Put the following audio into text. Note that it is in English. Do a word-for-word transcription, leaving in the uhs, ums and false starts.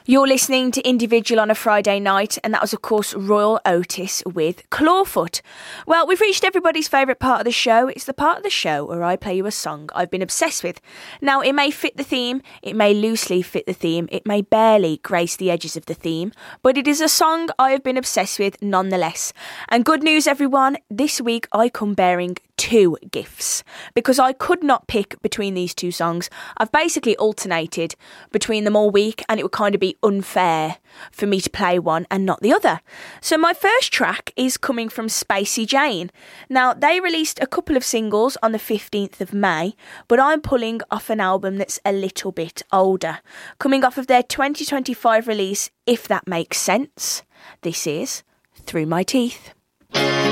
You're listening to Individual on a Friday night, and that was, of course, Royal Otis with Clawfoot. Well, we've reached everybody's favourite part of the show. It's the part of the show where I play you a song I've been obsessed with. Now, it may fit the theme, it may loosely fit the theme, it may barely grace the edges of the theme, but it is a song I have been obsessed with nonetheless. And good news, everyone, this week I come bearing two gifts, because I could not pick between these two songs. I've basically alternated between them all week, and it would kind of be unfair for me to play one and not the other. So my first track is coming from Spacey Jane. Now, they released a couple of singles on the fifteenth of May, but I'm pulling off an album that's a little bit older, coming off of their twenty twenty-five release, If That Makes Sense. This is Through My Teeth.